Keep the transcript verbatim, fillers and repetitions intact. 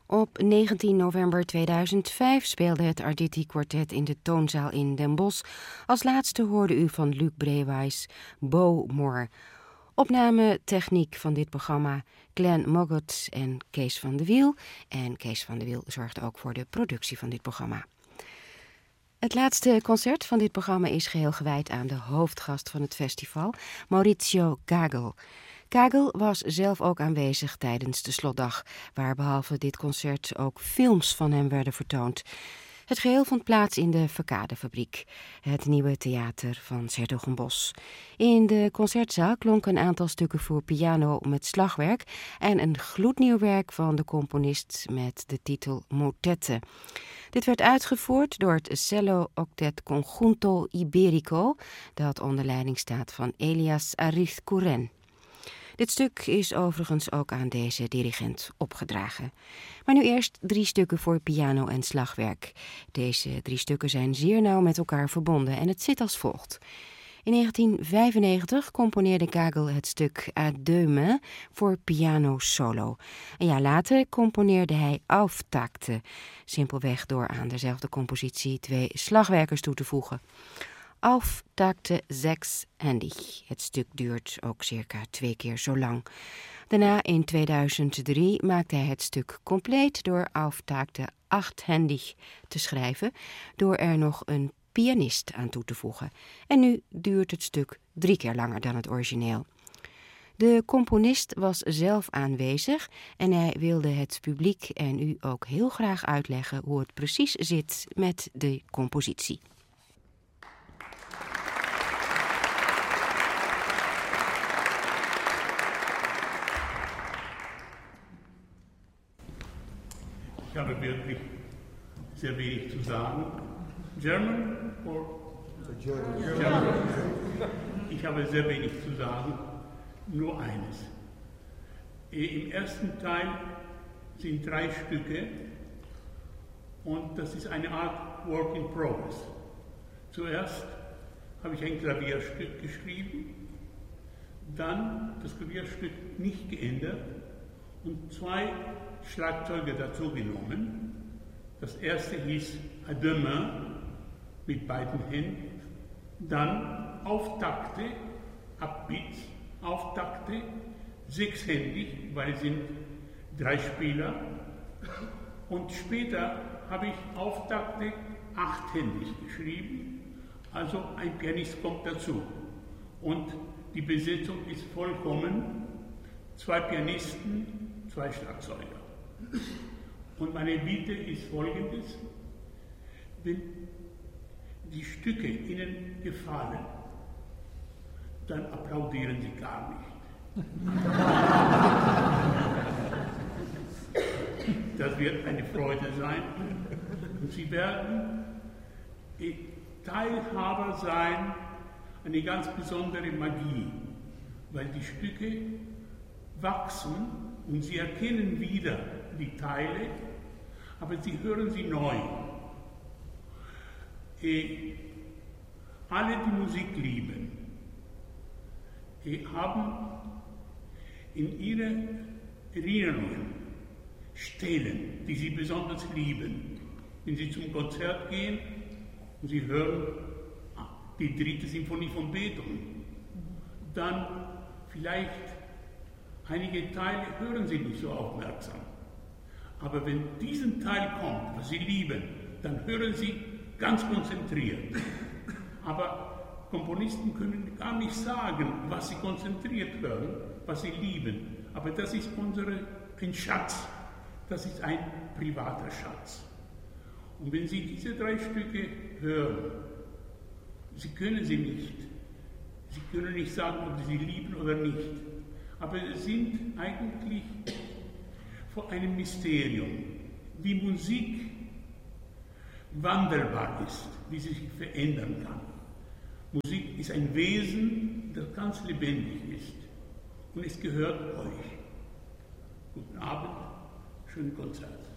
Op negentien november tweeduizend vijf speelde het Arditi Quartet in de Toonzaal in Den Bosch. Als laatste hoorde u van Luc Brewijs Bowmore. Opname techniek van dit programma Glenn Moggot en Kees van de Wiel. En Kees van de Wiel zorgde ook voor de productie van dit programma. Het laatste concert van dit programma is geheel gewijd aan de hoofdgast van het festival, Maurizio Kagel. Kagel was zelf ook aanwezig tijdens de slotdag, waar behalve dit concert ook films van hem werden vertoond. Het geheel vond plaats in de Verkadefabriek, het nieuwe theater van 's-Hertogenbosch. In de concertzaal klonken een aantal stukken voor piano met slagwerk en een gloednieuw werk van de componist met de titel Motette. Dit werd uitgevoerd door het Cello Octet Conjunto Iberico, dat onder leiding staat van Elias Arizcuren. Dit stuk is overigens ook aan deze dirigent opgedragen. Maar nu eerst drie stukken voor piano en slagwerk. Deze drie stukken zijn zeer nauw met elkaar verbonden en het zit als volgt. In negentien vijfennegentig componeerde Kagel het stuk À deux mains voor piano solo. Een jaar later componeerde hij Auftakte, simpelweg door aan dezelfde compositie twee slagwerkers toe te voegen. Auftakte zeshändig. Het stuk duurt ook circa twee keer zo lang. Daarna in tweeduizend drie maakte hij het stuk compleet door Auftakte achthändig te schrijven, door er nog een pianist aan toe te voegen. En nu duurt het stuk drie keer langer dan het origineel. De componist was zelf aanwezig en hij wilde het publiek en u ook heel graag uitleggen hoe het precies zit met de compositie. Ich habe wirklich sehr wenig zu sagen. German or German? German. Ich habe sehr wenig zu sagen, nur eines. Im ersten Teil sind drei Stücke und das ist eine Art Work in Progress. Zuerst habe ich ein Klavierstück geschrieben, dann das Klavierstück nicht geändert und zwei Schlagzeuge dazu genommen. Das erste hieß À deux mains mit beiden Händen, dann Auftakte, Upbeats, Auftakte, sechshändig, weil es sind drei Spieler. Und später habe ich Auftakte achthändig geschrieben, also ein Pianist kommt dazu. Und die Besetzung ist vollkommen, zwei Pianisten, zwei Schlagzeuger. Und meine Bitte ist folgendes: Wenn die Stücke Ihnen gefallen, dann applaudieren Sie gar nicht. Das wird eine Freude sein und Sie werden Teilhaber sein, eine ganz besondere Magie, weil die Stücke wachsen und Sie erkennen wieder die Teile, aber Sie hören sie neu. Eh, alle, die Musik lieben, eh, haben in ihren Erinnerungen Stellen, die sie besonders lieben. Wenn sie zum Konzert gehen und sie hören die dritte Symphonie von Beethoven, dann vielleicht einige Teile hören sie nicht so aufmerksam. Aber wenn diesen Teil kommt, was sie lieben, dann hören sie ganz konzentriert. Aber Komponisten können gar nicht sagen, was sie konzentriert hören, was sie lieben. Aber das ist unsere, ein Schatz, das ist ein privater Schatz. Und wenn Sie diese drei Stücke hören, Sie können sie nicht, Sie können nicht sagen, ob Sie sie lieben oder nicht. Aber sie sind eigentlich vor einem Mysterium, wie Musik wandelbar ist, wie sie sich verändern kann. Musik ist ein Wesen, das ganz lebendig ist und es gehört euch. Guten Abend, schönen Konzert.